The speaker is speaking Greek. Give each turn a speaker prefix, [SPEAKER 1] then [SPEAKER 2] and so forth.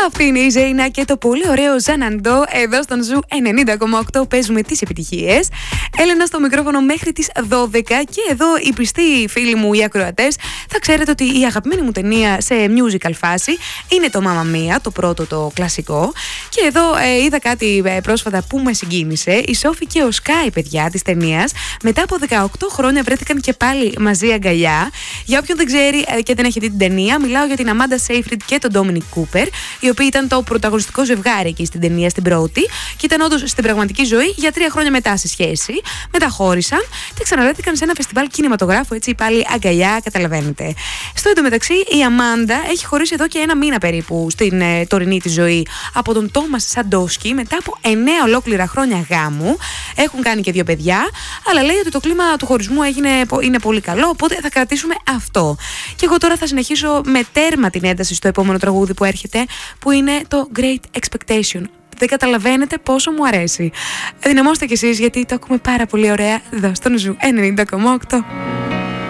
[SPEAKER 1] Αυτή είναι η Ζέινα και το πολύ ωραίο Ζαναντό. Εδώ στον Ζου 90,8 παίζουμε τις επιτυχίες. Έλενα στο μικρόφωνο μέχρι τις 12. Και εδώ οι πιστοί φίλοι μου, οι ακροατές, θα ξέρετε ότι η αγαπημένη μου ταινία σε musical φάση είναι το Mamma Mia, το πρώτο, το κλασικό. Και εδώ είδα κάτι πρόσφατα που με συγκίνησε. Η Σόφη και ο Σκάι, παιδιά της ταινίας, μετά από 18 χρόνια βρέθηκαν και πάλι μαζί αγκαλιά. Για όποιον δεν ξέρει και δεν έχει δει την ταινία, μιλάω για την Αμάντα Σέιφριντ και τον Ντόμινικ Κούπερ, οι οποίοι ήταν το πρωταγωνιστικό ζευγάρι εκεί στην ταινία, στην πρώτη, και ήταν όντως στην πραγματική ζωή για 3 χρόνια μετά στη σχέση. Μετά χώρισαν και ξαναβρέθηκαν σε ένα φεστιβάλ κινηματογράφου, έτσι πάλι αγκαλιά, καταλαβαίνετε. Στο εντωμεταξύ, η Αμάντα έχει χωρίσει εδώ και 1 μήνα περίπου στην τωρινή τη ζωή από τον Τόμας Σαντόσκι, μετά από 9 ολόκληρα χρόνια γάμου. Έχουν κάνει και 2 παιδιά, αλλά λέει ότι το κλίμα του χωρισμού είναι πολύ καλό, οπότε θα κρατήσουμε αυτό. Και εγώ τώρα θα συνεχίσω με τέρμα την ένταση στο επόμενο τραγούδι που έρχεται, που είναι το Great Expectation. Δεν καταλαβαίνετε πόσο μου αρέσει. Δυναμώστε κι εσείς, γιατί το ακούμε πάρα πολύ ωραία εδώ στον Ζου 90,8.